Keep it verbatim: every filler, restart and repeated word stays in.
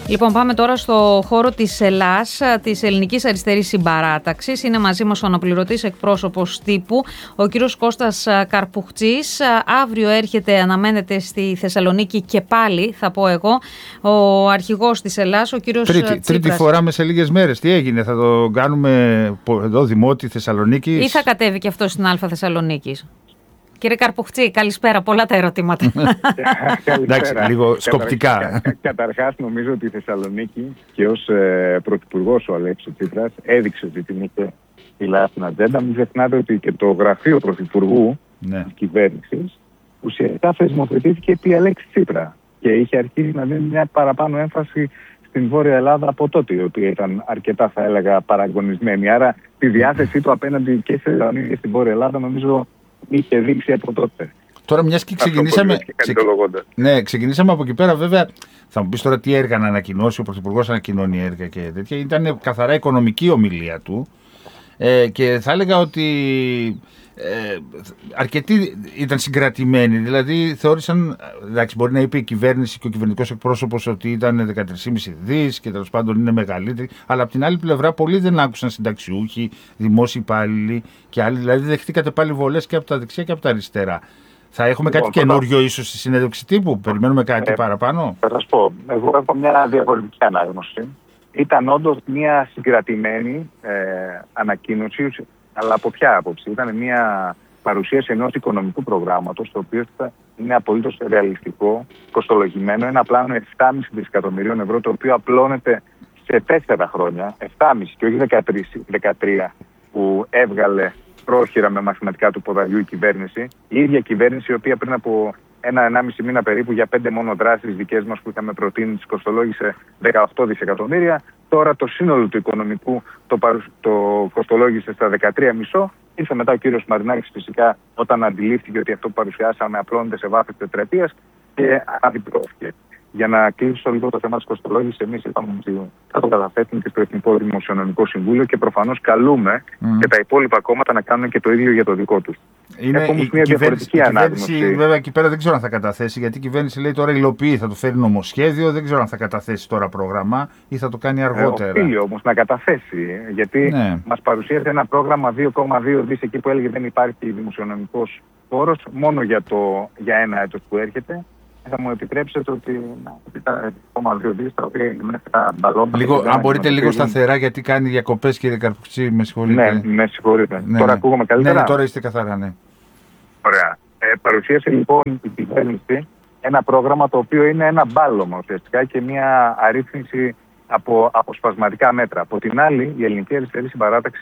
Λοιπόν, πάμε τώρα στο χώρο της ΕΛΑΣ, της Ελληνικής Αριστερής Συμπαράταξης. Είναι μαζί μας ο αναπληρωτής εκπρόσωπος τύπου, ο κύριος Κώστας Καρπουχτσής. Αύριο έρχεται, αναμένεται στη Θεσσαλονίκη και πάλι, θα πω εγώ, ο αρχηγός της ΕΛΑΣ, ο κύριος Τρίτη, Τσίπρας. Τρίτη φορά με σε λίγες μέρες. Τι έγινε, θα το κάνουμε εδώ Δημότη Θεσσαλονίκης? Ή θα κατέβει και αυτό στην Α Θεσσαλονίκης? Κύριε Καρπουχτσή, καλησπέρα. Πολλά τα ερωτήματα. Εντάξει, λίγο σκοπτικά. Καταρχάς, νομίζω ότι η Θεσσαλονίκη και ως ε, πρωθυπουργός ο Αλέξης Τσίπρας έδειξε ότι την είχε ψηλά στην ατζέντα. Μην ξεχνάτε ότι και το γραφείο πρωθυπουργού ναι. της κυβέρνησης ουσιαστικά θεσμοθετήθηκε επί Αλέξη Τσίπρα και είχε αρχίσει να δίνει μια παραπάνω έμφαση στην Βόρεια Ελλάδα από τότε, η οποία ήταν αρκετά, θα έλεγα, παραγωνισμένη. Άρα τη διάθεσή του απέναντι και στη Θεσσαλονίκη και στην Βόρεια Ελλάδα νομίζω είχε δείξει από τότε. Τώρα, μιας και ξεκινήσαμε. Ξε... Ναι, ξεκινήσαμε από εκεί πέρα, βέβαια. Θα μου πεις τώρα τι έργα να ανακοινώσει. Ο Πρωθυπουργός ανακοινώνει έργα και τέτοια. Ήταν καθαρά οικονομική ομιλία του. Ε, και θα έλεγα ότι ε, αρκετοί ήταν συγκρατημένοι. Δηλαδή θεώρησαν. Εντάξει, μπορεί να είπε η κυβέρνηση και ο κυβερνητικός εκπρόσωπος ότι ήταν δεκατρία κόμμα πέντε δις και τέλος πάντων είναι μεγαλύτερη. Αλλά από την άλλη πλευρά, πολλοί δεν άκουσαν συνταξιούχοι, δημόσιοι υπάλληλοι και άλλοι. Δηλαδή δεχτήκατε πάλι βολές και από τα δεξιά και από τα αριστερά. Θα έχουμε λοιπόν, κάτι καινούριο ίσως στη συνέντευξη τύπου? Περιμένουμε κάτι ε, παραπάνω? Θα σας πω. Εγώ έχω μια διαφορετική ανάγνωση. Ήταν όντως μια συγκρατημένη ε, ανακοίνωση, αλλά από ποια άποψη? Ήταν μια παρουσίαση ενός οικονομικού προγράμματος, το οποίο είναι απολύτως ρεαλιστικό, κοστολογημένο, ένα πλάνο επτά κόμμα πέντε δισεκατομμυρίων ευρώ, το οποίο απλώνεται σε τέσσερα χρόνια, επτά κόμμα πέντε και όχι δεκατρία που έβγαλε πρόχειρα με μαθηματικά του ποδαριού η κυβέρνηση. Η ίδια κυβέρνηση, η οποία πριν από ένα-ενάμιση μήνα περίπου για πέντε μόνο δράσεις δικές μας που είχαμε προτείνει, τις κοστολόγησε δεκαοκτώ δισεκατομμύρια. Τώρα το σύνολο του οικονομικού το, παρουσ... το κοστολόγησε στα δεκατρία κόμμα πέντε. Ήρθε μετά ο κύριος Μαρινάκης φυσικά, όταν αντιλήφθηκε ότι αυτό που παρουσιάσαμε απλώνεται σε βάθος τετραετίας και αντιπρώθηκε. Για να κλείσω λίγο το θέμα της κοστολόγησης, εμείς είπαμε ότι θα το καταθέσουμε και στο Εθνικό Δημοσιονομικό Συμβούλιο και προφανώς καλούμε mm. και τα υπόλοιπα κόμματα να κάνουν και το ίδιο για το δικό τους. Είναι Έχουμε η, μια η διαφορετική ανάγνωση. Η κυβέρνηση, βέβαια, εκεί πέρα δεν ξέρω αν θα καταθέσει, γιατί η κυβέρνηση λέει τώρα υλοποιεί, θα το φέρει νομοσχέδιο. Δεν ξέρω αν θα καταθέσει τώρα πρόγραμμα ή θα το κάνει αργότερα. Ε, οφείλει όμως να καταθέσει, γιατί ναι. μας παρουσίασε ένα πρόγραμμα δύο κόμμα δύο δις εκεί που έλεγε δεν υπάρχει δημοσιονομικός πόρος, μόνο για, το, για ένα έτος που έρχεται. Θα μου επιτρέψετε ότι τα δύο κόμμα δύο δις τα οποία είναι μέσα μπαλώματα. Λίγο, αν μπορείτε λίγο σταθερά, γιατί κάνει διακοπές, κύριε Καρπουχτσή, με συγχωρείτε. Ναι, με συγχωρείτε. Ναι, τώρα ναι. ακούγομαι καλύτερα. Ναι, τώρα είστε καθαρά, ναι. Ωραία. Ε, παρουσίασε λοιπόν η κυβέρνηση ένα πρόγραμμα το οποίο είναι ένα μπάλωμα ουσιαστικά και μια αρρύθμιση από αποσπασματικά μέτρα. Από την άλλη, η Ελληνική Αριστερή Συμπαράταξη